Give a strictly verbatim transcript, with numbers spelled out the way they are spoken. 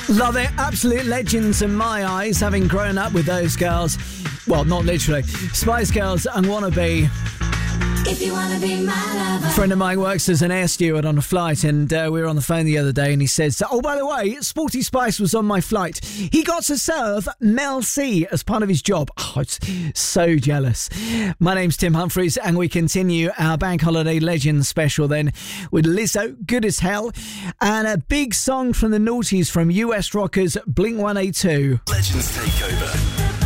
Love it. Absolute legends in my eyes, having grown up with those girls. Well, not literally. Spice Girls and Wannabe. If you wanna be my lover. A friend of mine works as an air steward on a flight, and uh, we were on the phone the other day, and he says, oh, by the way, Sporty Spice was on my flight. He got to serve Mel C as part of his job. Oh, I was so jealous. My name's Tim Humphries, and we continue our Bank Holiday Legends special then with Lizzo, Good As Hell, and a big song from the Naughties from U S rockers Blink one eighty-two. Legends Takeover.